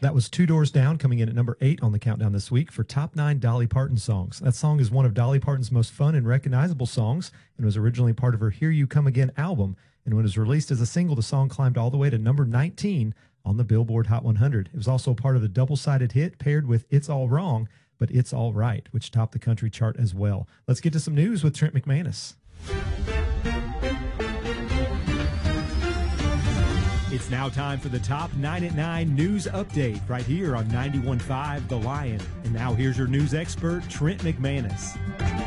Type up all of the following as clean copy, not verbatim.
That was Two Doors Down, coming in at number 8 on the countdown this week for Top 9 Dolly Parton songs. That song is one of Dolly Parton's most fun and recognizable songs and was originally part of her Here You Come Again album. And when it was released as a single, the song climbed all the way to number 19 on the Billboard Hot 100. It was also part of the double-sided hit paired with It's All Wrong, but It's All Right, which topped the country chart as well. Let's get to some news with Trent McManus. It's now time for the Top 9 at 9 news update right here on 91.5 The Lion. And now here's your news expert, Trent McManus.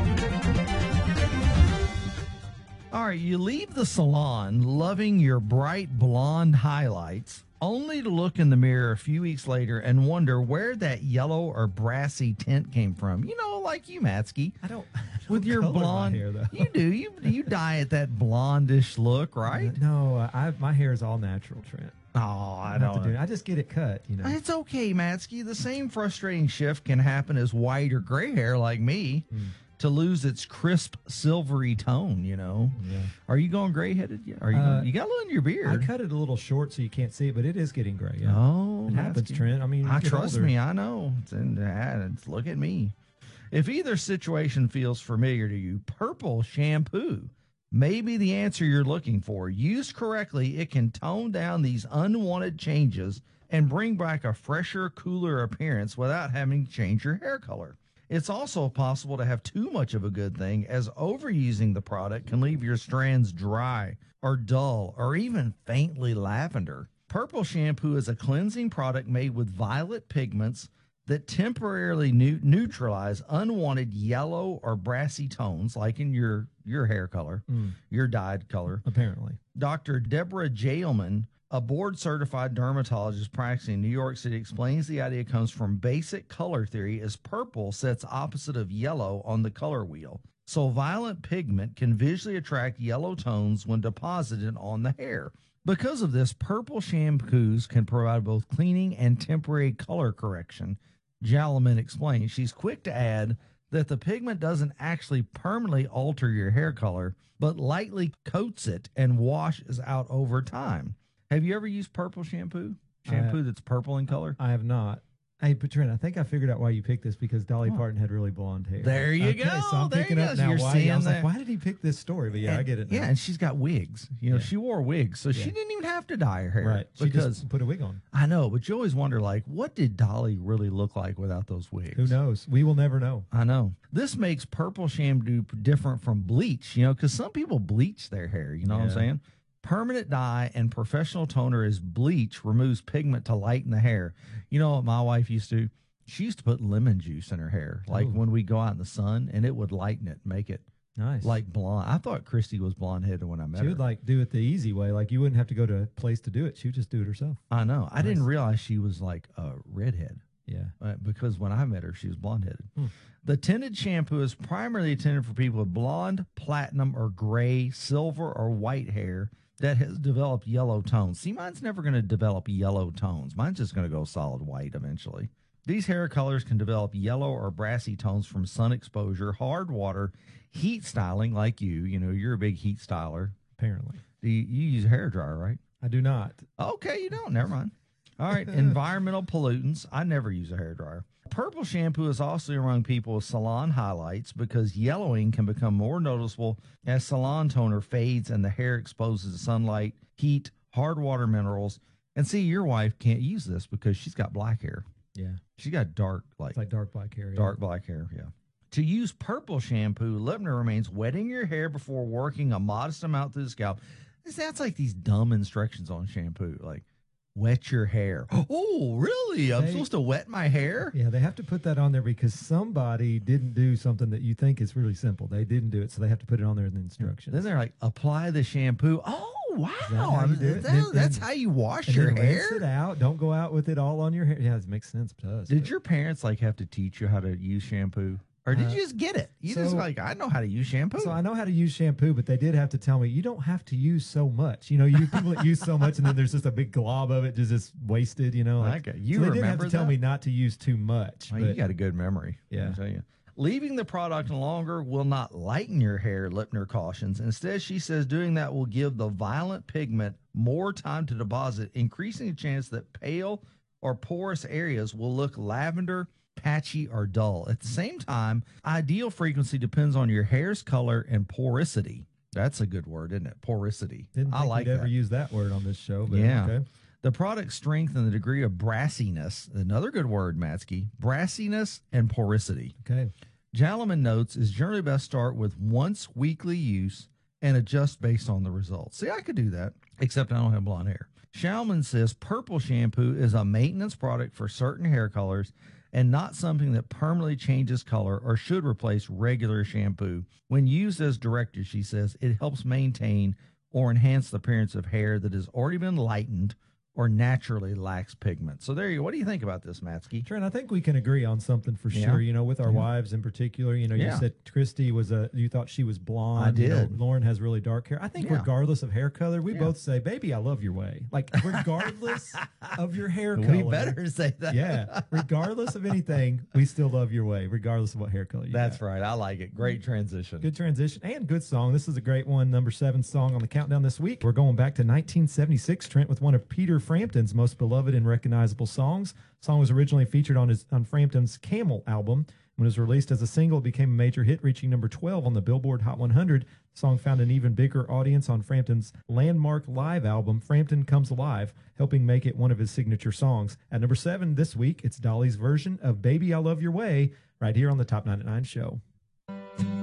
All right, you leave the salon loving your bright blonde highlights, only to look in the mirror a few weeks later and wonder where that yellow or brassy tint came from. You know, like you, Matsky. I don't with your color blonde my hair, though. You do. You dye it that blondish look, right? No, my hair is all natural, Trent. Oh, I don't don't. have to do it. I just get it cut, you know. It's okay, Matsky. The same frustrating shift can happen as white or gray hair like me to lose its crisp silvery tone, you know. Yeah. Are you going gray-headed yet? Are you you got a little in your beard. I cut it a little short so you can't see it, but it is getting gray. Yeah. Oh, it happens, Trent. I mean, trust me, I know. It's look at me. If either situation feels familiar to you, purple shampoo may be the answer you're looking for. Used correctly, it can tone down these unwanted changes and bring back a fresher, cooler appearance without having to change your hair color. It's also possible to have too much of a good thing, as overusing the product can leave your strands dry or dull or even faintly lavender. Purple shampoo is a cleansing product made with violet pigments that temporarily neutralize unwanted yellow or brassy tones, like in your hair color, your dyed color. Apparently. Dr. Deborah Jailman, a board-certified dermatologist practicing in New York City, explains the idea comes from basic color theory, as purple sits opposite of yellow on the color wheel. So violet pigment can visually attract yellow tones when deposited on the hair. Because of this, purple shampoos can provide both cleaning and temporary color correction. Jalman explains. She's quick to add that the pigment doesn't actually permanently alter your hair color, but lightly coats it and washes out over time. Have you ever used purple shampoo? Shampoo that's purple in color? I have not. Hey, but Trent, I think I figured out why you picked this, because Dolly Parton had really blonde hair. There you go. So I'm there picking you up go. now You're why. seeing I was that. like, why did he pick this story? But yeah, I get it now. Yeah, and she's got wigs. You know, she wore wigs, so she didn't even have to dye her hair. Right. She just put a wig on. I know, but you always wonder, like, what did Dolly really look like without those wigs? Who knows? We will never know. I know. This makes purple shampoo different from bleach, you know, because some people bleach their hair. You know what I'm saying? Permanent dye and professional toner as bleach removes pigment to lighten the hair. You know what my wife used to? She used to put lemon juice in her hair, like when we go out in the sun, and it would lighten it, make it nice, like blonde. I thought Christy was blonde-headed when I met her. She would like do it the easy way. Like you wouldn't have to go to a place to do it. She would just do it herself. I know. I didn't realize she was like a redhead. Yeah. Because when I met her, she was blonde-headed. The tinted shampoo is primarily intended for people with blonde, platinum, or gray, silver, or white hair that has developed yellow tones. See, mine's never going to develop yellow tones. Mine's just going to go solid white eventually. These hair colors can develop yellow or brassy tones from sun exposure, hard water, heat styling like you. You know, you're a big heat styler. Apparently. You use a hair dryer, right? I do not. Okay, you don't. Never mind. All right. Environmental pollutants. I never use a hair dryer. Purple shampoo is also among people with salon highlights because yellowing can become more noticeable as salon toner fades and the hair exposes to sunlight, heat, hard water minerals. And see, your wife can't use this because she's got black hair. Yeah. She got dark, it's like dark black hair. Dark black hair, yeah. To use purple shampoo, Lipner recommends wetting your hair before working a modest amount through the scalp. This sounds like these dumb instructions on shampoo, like wet your hair. Oh, really? I'm supposed to wet my hair? Yeah, they have to put that on there because somebody didn't do something that you think is really simple. They didn't do it, so they have to put it on there in the instructions. Then they're like, apply the shampoo. Oh, wow. That's how you wash your hair? Rinse it out. Don't go out with it all on your hair. Yeah, it makes sense to us. Did your parents like have to teach you how to use shampoo? Or did you just get it? You just like, I know how to use shampoo. So I know how to use shampoo, but they did have to tell me, you don't have to use so much. You know, you people that use so much, and then there's just a big glob of it just wasted, you know. Like, you so they remember did have to tell me not to use too much. Well, you got a good memory. Yeah. I'll tell you. Leaving the product longer will not lighten your hair, Lipner cautions. Instead, she says doing that will give the violet pigment more time to deposit, increasing the chance that pale or porous areas will look lavender, patchy, or dull. At the same time, ideal frequency depends on your hair's color and porosity. That's a good word, isn't it? Porosity. Didn't think I like we'd ever that. use that word on this show. But Yeah. Okay. The product strength and the degree of brassiness, another good word, Matsky, brassiness and porosity. Okay. Jalman notes is generally best start with once weekly use and adjust based on the results. See, I could do that, except I don't have blonde hair. Shalman says purple shampoo is a maintenance product for certain hair colors and not something that permanently changes color or should replace regular shampoo. When used as directed, she says, it helps maintain or enhance the appearance of hair that has already been lightened or naturally lacks pigment. So there you go. What do you think about this, Matsky? Trent, I think we can agree on something for Yeah. sure. You know, with our Yeah. wives in particular, you know, you Yeah. said Christy was you thought she was blonde. I You know, did. Lauren has really dark hair. I think Yeah. regardless of hair color, we Yeah. both say, baby, I love your way. Like, regardless of your hair color. We better say that. Yeah. Regardless of anything, we still love your way, regardless of what hair color you That's got. right. I like it. Great transition. Good transition and good song. This is a great one. Number 7 song on the countdown this week. We're going back to 1976, Trent, with one of Peter Frampton's most beloved and recognizable songs. The song was originally featured on Frampton's Camel album. When it was released as a single, it became a major hit, reaching number 12 on the Billboard Hot 100. The song found an even bigger audience on Frampton's landmark live album, Frampton Comes Alive, helping make it one of his signature songs. At number 7 this week, it's Dolly's version of Baby I Love Your Way, right here on the Top 99 show.